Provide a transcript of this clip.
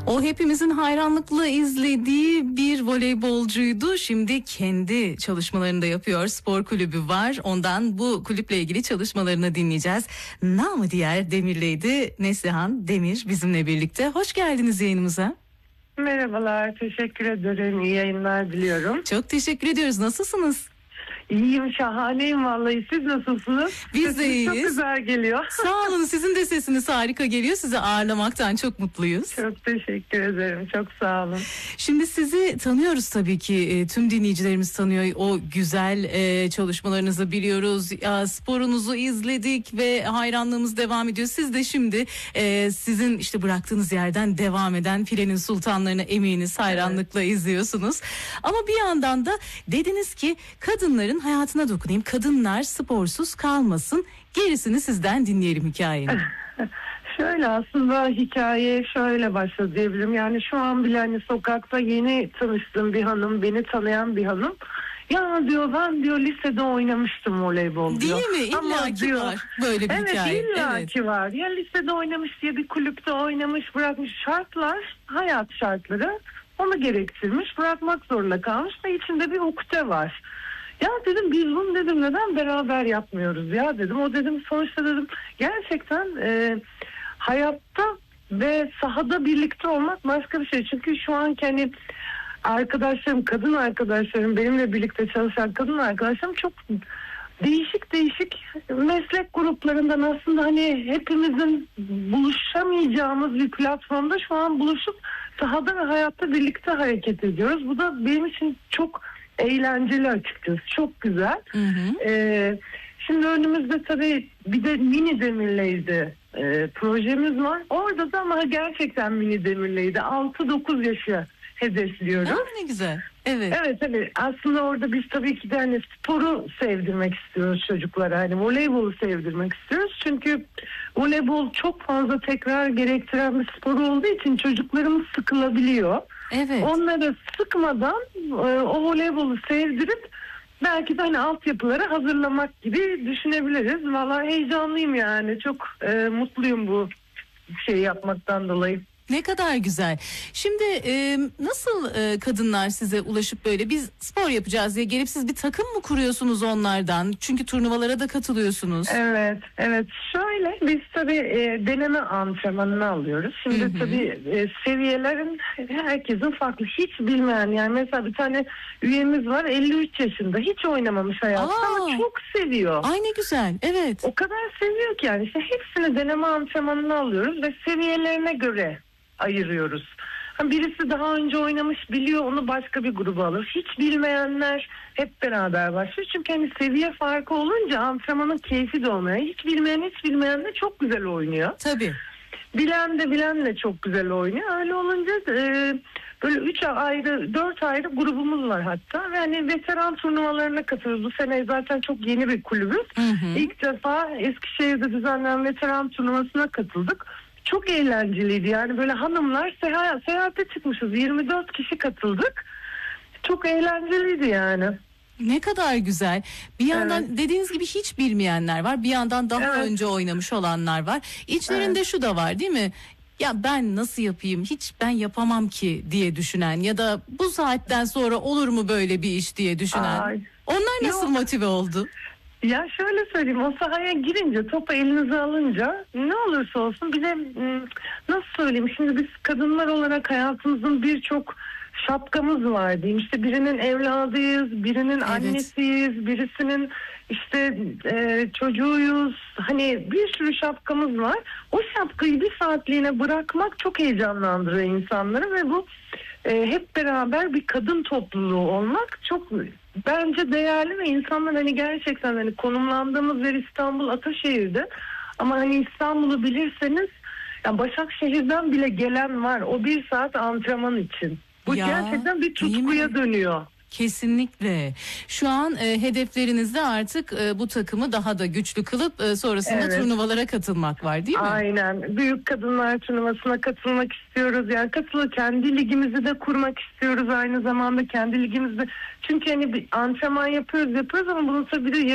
O hepimizin hayranlıkla izlediği bir voleybolcuydu. Şimdi kendi çalışmalarını da yapıyor. Spor kulübü var. Ondan bu kulüple ilgili çalışmalarını dinleyeceğiz. Namı diğer Demir'leydi. Neslihan Demir bizimle birlikte. Hoş geldiniz yayınımıza. Merhabalar, teşekkür ederim. İyi yayınlar diliyorum. Çok teşekkür ediyoruz. Nasılsınız? İyiyim, şahaneyim vallahi. Siz nasılsınız? Biz de iyiyiz. Çok güzel geliyor. Sağ olun, sizin de sesiniz harika geliyor. Sizi ağırlamaktan çok mutluyuz. Çok teşekkür ederim, çok sağ olun. Şimdi sizi tanıyoruz tabii ki. Tüm dinleyicilerimiz tanıyor. O güzel çalışmalarınızı biliyoruz. Sporunuzu izledik ve hayranlığımız devam ediyor. Siz de şimdi sizin işte bıraktığınız yerden devam eden Filenin Sultanlarını eminiz hayranlıkla izliyorsunuz. Ama bir yandan da dediniz ki kadınların hayatına dokunayım. Kadınlar sporsuz kalmasın. Gerisini sizden dinleyelim hikayeni. Şöyle, aslında hikaye şöyle başladı diyebilirim. Yani şu an bile hani sokakta yeni tanıştığım bir hanım, beni tanıyan bir hanım. Ya diyor, ben diyor lisede oynamıştım voleybol diyor. Değil mi? İlla ki var böyle bir hikaye. Evet, illa ki var. Ya lisede oynamış diye bir kulüpte oynamış, bırakmış. Şartlar, hayat şartları onu gerektirmiş, bırakmak zorunda kalmış ve içinde bir ukde var. Ya dedim, biz bunu dedim neden beraber yapmıyoruz ya dedim. O dedim sonuçta dedim gerçekten hayatta ve sahada birlikte olmak başka bir şey. Çünkü şu anki hani arkadaşlarım, kadın arkadaşlarım, benimle birlikte çalışan kadın arkadaşlarım çok değişik meslek gruplarından aslında hani hepimizin buluşamayacağımız bir platformda şu an buluşup sahada ve hayatta birlikte hareket ediyoruz. Bu da benim için çok eğlenceli açıkçası. Çok güzel. Hı hı. Şimdi önümüzde tabii bir de mini demirleydi projemiz var. Orada da ama gerçekten mini demirleydi. 6-9 yaşı hedefliyoruz. Ne güzel. Evet. Evet tabii. Aslında orada biz tabii ki de hani sporu sevdirmek istiyoruz çocuklara. Hani voleybolu sevdirmek istiyoruz. Çünkü voleybol çok fazla tekrar gerektiren bir spor olduğu için çocuklarımız sıkılabiliyor. Evet. Onları sıkmadan o voleybolu sevdirip belki de hani altyapıları hazırlamak gibi düşünebiliriz. Vallahi heyecanlıyım yani. Çok mutluyum bu şeyi yapmaktan dolayı. Ne kadar güzel. Şimdi nasıl kadınlar size ulaşıp böyle biz spor yapacağız diye gelip siz bir takım mı kuruyorsunuz onlardan? Çünkü turnuvalara da katılıyorsunuz. Evet. Şöyle biz tabii deneme antrenmanını alıyoruz. Şimdi tabii seviyelerin herkesin farklı. Hiç bilmeyen yani mesela bir tane üyemiz var 53 yaşında. Hiç oynamamış hayatta ama çok seviyor. Ay ne güzel. Evet. O kadar seviyor ki yani işte hepsini deneme antrenmanını alıyoruz ve seviyelerine göre ayırıyoruz. Birisi daha önce oynamış biliyor, onu başka bir gruba alır. Hiç bilmeyenler hep beraber başlıyor. Çünkü hani seviye farkı olunca antrenmanın keyfi de olmuyor. Hiç bilmeyen de çok güzel oynuyor. Tabii. Bilen de çok güzel oynuyor. Öyle olunca böyle 4 ayrı grubumuz var hatta. Yani veteran turnuvalarına katılıyoruz. Bu sene zaten çok yeni bir kulübüz. İlk defa Eskişehir'de düzenlenen veteran turnuvasına katıldık. Çok eğlenceliydi yani böyle hanımlar seyahate çıkmışız, 24 kişi katıldık, çok eğlenceliydi yani. Ne kadar güzel. Bir yandan dediğiniz gibi hiç bilmeyenler var, bir yandan daha önce oynamış olanlar var. İçlerinde şu da var değil mi? Ya ben nasıl yapayım, hiç ben yapamam ki diye düşünen ya da bu saatten sonra olur mu böyle bir iş diye düşünen. Onlar nasıl motive oldu? Ya şöyle söyleyeyim, o sahaya girince, topu elinize alınca ne olursa olsun bir de nasıl söyleyeyim, şimdi biz kadınlar olarak hayatımızın birçok şapkamız var diyeyim. İşte birinin evladıyız, birinin annesiyiz, birisinin işte çocuğuyuz. Hani bir sürü şapkamız var. O şapkayı bir saatliğine bırakmak çok heyecanlandırıyor insanları ve bu hep beraber bir kadın topluluğu olmak çok bence değerli ve insanlar hani gerçekten hani konumlandığımız yer İstanbul Ataşehir'de ama hani İstanbul'u bilirseniz yani Başakşehir'den bile gelen var o bir saat antrenman için. Bu gerçekten bir tutkuya dönüyor. Kesinlikle. Şu an hedeflerinizde artık bu takımı daha da güçlü kılıp sonrasında turnuvalara katılmak var değil mi? Aynen. Büyük kadınlar turnuvasına katılmak istiyoruz. Yani kendi ligimizi de kurmak istiyoruz aynı zamanda kendi ligimizde. Çünkü hani bir antrenman yapıyoruz ama bunun tabii de